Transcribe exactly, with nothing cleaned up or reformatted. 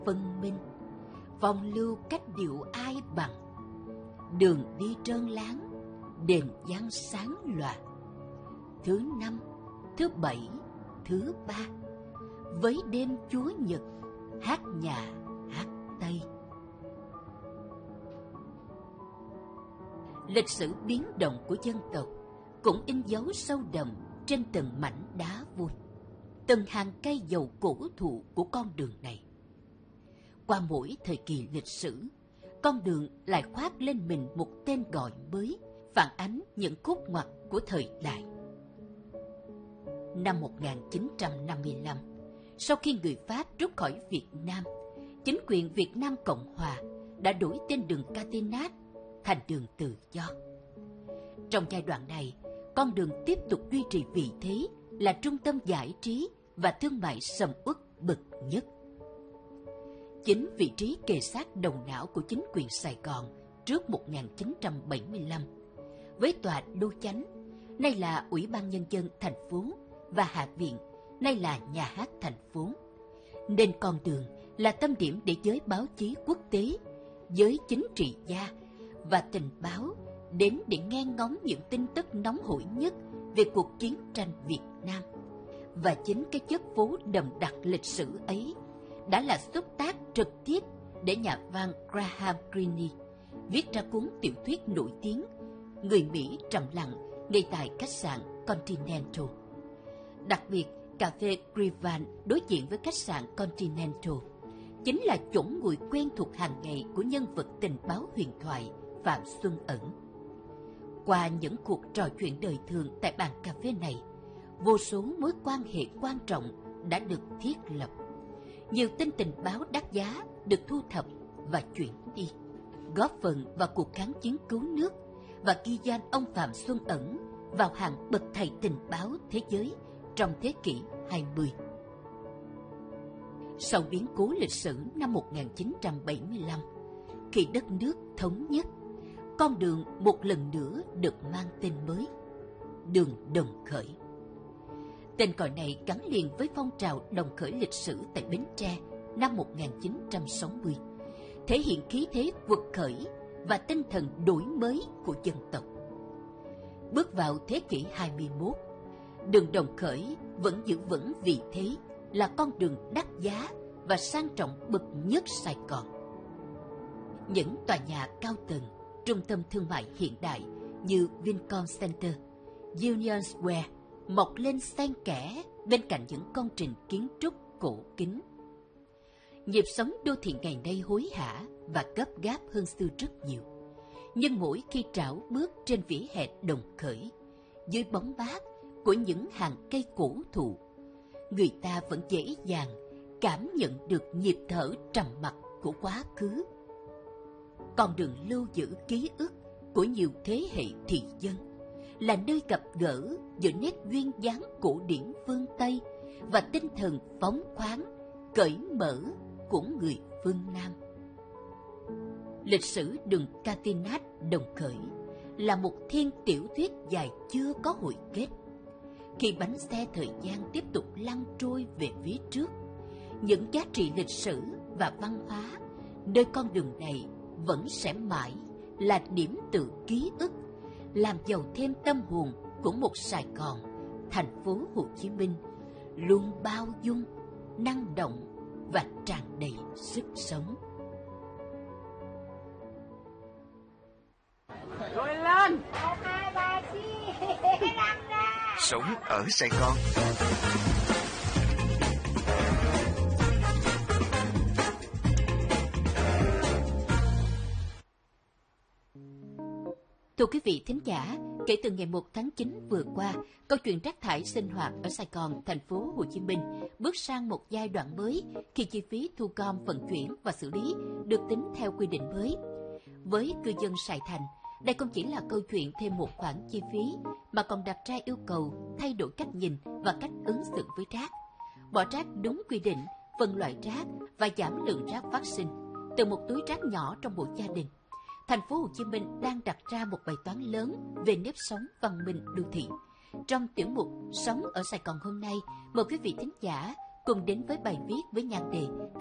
phân minh, phong lưu cách điệu ai bằng. Đường đi trơn láng, đền giang sáng loà. Thứ năm, thứ bảy, thứ ba, với đêm Chúa Nhật, hát nhà hát Tây. Lịch sử biến động của dân tộc cũng in dấu sâu đậm trên từng mảnh đá vôi, từng hàng cây dầu cổ thụ của con đường này. Qua mỗi thời kỳ lịch sử, con đường lại khoác lên mình một tên gọi mới, phản ánh những khúc ngoặt của thời đại. Năm một nghìn chín trăm năm mươi lăm, sau khi người Pháp rút khỏi Việt Nam, chính quyền Việt Nam Cộng Hòa đã đổi tên đường Catinat thành đường Tự Do. Trong giai đoạn này, con đường tiếp tục duy trì vị thế là trung tâm giải trí và thương mại sầm uất bậc nhất. Chính vị trí kề sát đầu não của chính quyền Sài Gòn trước một nghìn chín trăm bảy mươi lăm, với tòa đô chánh, nay là Ủy ban Nhân dân thành phố, và Hạ viện, nay là Nhà hát thành phố, nên con đường là tâm điểm để giới báo chí quốc tế, giới chính trị gia và tình báo đến để nghe ngóng những tin tức nóng hổi nhất về cuộc chiến tranh Việt Nam. Và chính cái chất phố đậm đặc lịch sử ấy đã là xúc tác trực tiếp để nhà văn Graham Greene viết ra cuốn tiểu thuyết nổi tiếng Người Mỹ trầm lặng ngay tại khách sạn Continental. Đặc biệt, cà phê Grivan đối diện với khách sạn Continental chính là chỗ ngồi quen thuộc hàng ngày của nhân vật tình báo huyền thoại Phạm Xuân Ẩn. Qua những cuộc trò chuyện đời thường tại bàn cà phê này, vô số mối quan hệ quan trọng đã được thiết lập. Nhiều tin tình báo đắt giá được thu thập và chuyển đi, góp phần vào cuộc kháng chiến cứu nước và ghi danh ông Phạm Xuân Ẩn vào hàng bậc thầy tình báo thế giới trong thế kỷ hai mươi. Sau biến cố lịch sử năm một nghìn chín trăm bảy mươi lăm, khi đất nước thống nhất, con đường một lần nữa được mang tên mới, đường Đồng Khởi. Tên gọi này gắn liền với phong trào đồng khởi lịch sử tại Bến Tre năm một nghìn chín trăm sáu mươi, thể hiện khí thế quật khởi và tinh thần đổi mới của dân tộc. Bước vào thế kỷ hai mươi mốt, đường Đồng Khởi vẫn giữ vững vị thế là con đường đắt giá và sang trọng bậc nhất Sài Gòn. Những tòa nhà cao tầng, trung tâm thương mại hiện đại như Vincom Center, Union Square mọc lên xen kẽ bên cạnh những công trình kiến trúc cổ kính. Nhịp sống đô thị ngày nay hối hả và gấp gáp hơn xưa rất nhiều. Nhưng mỗi khi trảo bước trên vỉa hè Đồng Khởi, dưới bóng mát của những hàng cây cổ thụ, người ta vẫn dễ dàng cảm nhận được nhịp thở trầm mặc của quá khứ. Con đường lưu giữ ký ức của nhiều thế hệ thị dân, là nơi gặp gỡ giữa nét duyên dáng cổ điển phương Tây và tinh thần phóng khoáng, cởi mở của người phương Nam. Lịch sử đường Catinat Đồng Khởi là một thiên tiểu thuyết dài chưa có hồi kết. Khi bánh xe thời gian tiếp tục lăn trôi về phía trước, những giá trị lịch sử và văn hóa nơi con đường này vẫn sẽ mãi là điểm tựa ký ức, làm giàu thêm tâm hồn của một Sài Gòn, thành phố Hồ Chí Minh luôn bao dung, năng động và tràn đầy sức sống. Rồi lên! Sống ở Sài Gòn. Thưa quý vị thính giả, kể từ ngày một tháng chín vừa qua, câu chuyện rác thải sinh hoạt ở Sài Gòn, thành phố Hồ Chí Minh bước sang một giai đoạn mới khi chi phí thu gom, vận chuyển và xử lý được tính theo quy định mới. Với cư dân Sài Thành, đây không chỉ là câu chuyện thêm một khoản chi phí, mà còn đặt ra yêu cầu thay đổi cách nhìn và cách ứng xử với rác. Bỏ rác đúng quy định, phân loại rác và giảm lượng rác phát sinh từ một túi rác nhỏ trong mỗi gia đình. Thành phố Hồ Chí Minh đang đặt ra một bài toán lớn về nếp sống văn minh đô thị. Trong tiểu mục Sống ở Sài Gòn hôm nay, mời quý vị thính giả cùng đến với bài viết với nhan đề